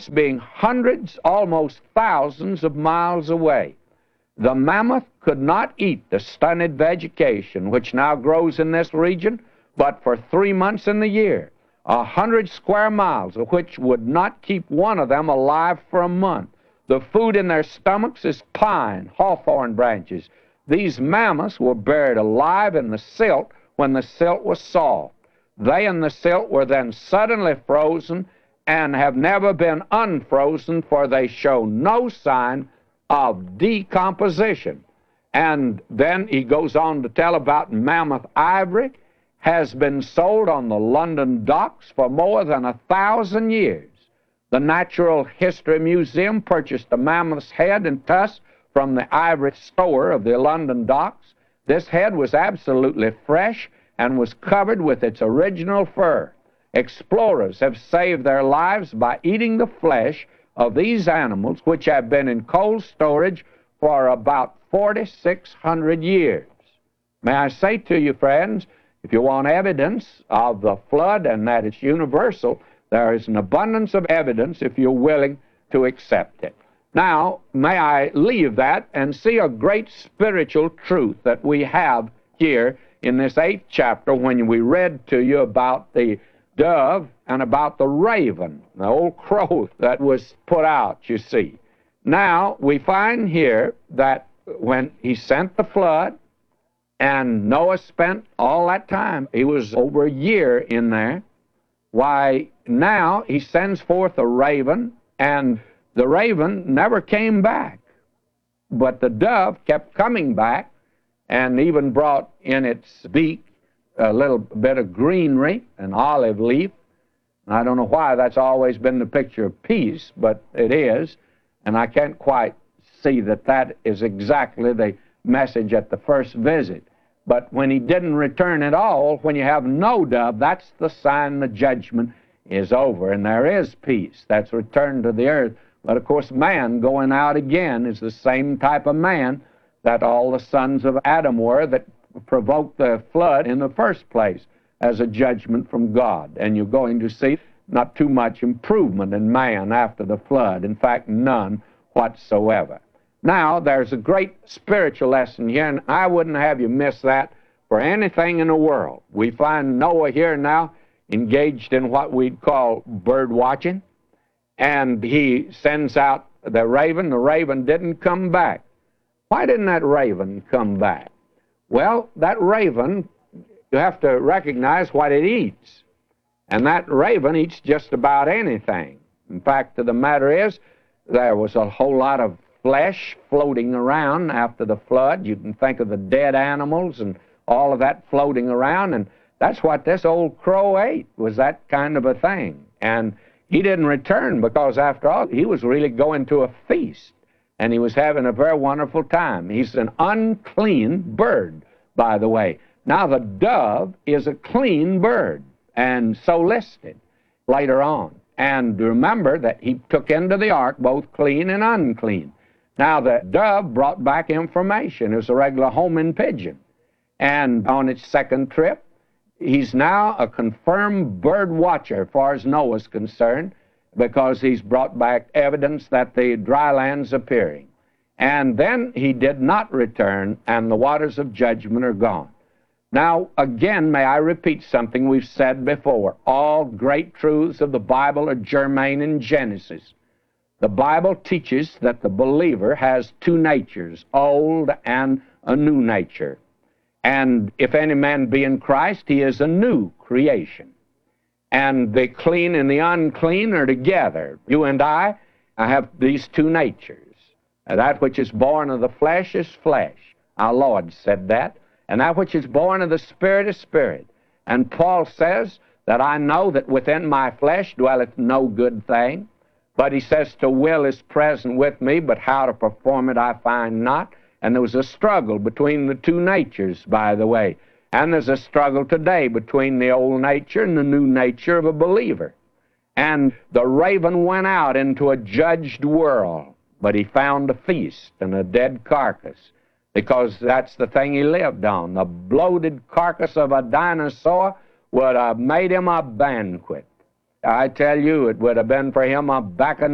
mammoths being hundreds, almost thousands of miles away. The mammoth could not eat the stunted vegetation which now grows in this region, but for 3 months in the year, 100 square miles of which would not keep one of them alive for a month. The food in their stomachs is pine, hawthorn branches. These mammoths were buried alive in the silt when the silt was soft. They and the silt were then suddenly frozen and have never been unfrozen, for they show no sign of decomposition. And then he goes on to tell about mammoth ivory has been sold on the London docks for more than 1,000 years. The Natural History Museum purchased a mammoth's head and tusk from the ivory store of the London docks. This head was absolutely fresh and was covered with its original fur. Explorers have saved their lives by eating the flesh of these animals, which have been in cold storage for about 4,600 years. May I say to you, friends, if you want evidence of the flood and that it's universal, there is an abundance of evidence if you're willing to accept it. Now, may I leave that and see a great spiritual truth that we have here in this 8th chapter when we read to you about the dove and about the raven, the old crow that was put out, you see. Now, we find here that when he sent the flood, and Noah spent all that time, he was over a year in there, why, now he sends forth a raven, and the raven never came back. But the dove kept coming back, and even brought in its beak a little bit of greenery, an olive leaf. And I don't know why that's always been the picture of peace, but it is. And I can't quite see that that is exactly the message at the first visit. But when he didn't return at all, when you have no dove, that's the sign the judgment is over, and there is peace. That's returned to the earth. But of course, man going out again is the same type of man that all the sons of Adam were that provoked the flood in the first place as a judgment from God. And you're going to see not too much improvement in man after the flood. In fact, none whatsoever. Now, there's a great spiritual lesson here, and I wouldn't have you miss that for anything in the world. We find Noah here now engaged in what we'd call bird watching, and he sends out the raven. The raven didn't come back. Why didn't that raven come back? Well, that raven, you have to recognize what it eats. And that raven eats just about anything. In fact, the matter is, there was a whole lot of flesh floating around after the flood. You can think of the dead animals and all of that floating around, and that's what this old crow ate, was that kind of a thing. And he didn't return because, after all, he was really going to a feast, and he was having a very wonderful time. He's an unclean bird, by the way. Now, the dove is a clean bird, and so listed later on. And remember that he took into the ark both clean and unclean. Now, the dove brought back information. It was a regular homing pigeon. And on its second trip, he's now a confirmed bird watcher as far as Noah's concerned, because he's brought back evidence that the dry land's appearing. And then he did not return, and the waters of judgment are gone. Now, again, may I repeat something we've said before. All great truths of the Bible are germane in Genesis. The Bible teaches that the believer has two natures, old and a new nature. And if any man be in Christ, he is a new creation. And the clean and the unclean are together. You and I have these two natures. That which is born of the flesh is flesh. Our Lord said that. And that which is born of the Spirit is spirit. And Paul says that I know that within my flesh dwelleth no good thing. But he says, the will is present with me, but how to perform it I find not. And there was a struggle between the two natures, by the way. And there's a struggle today between the old nature and the new nature of a believer. And the raven went out into a judged world, but he found a feast and a dead carcass, because that's the thing he lived on. The bloated carcass of a dinosaur would have made him a banquet. I tell you, it would have been for him a bacchanal.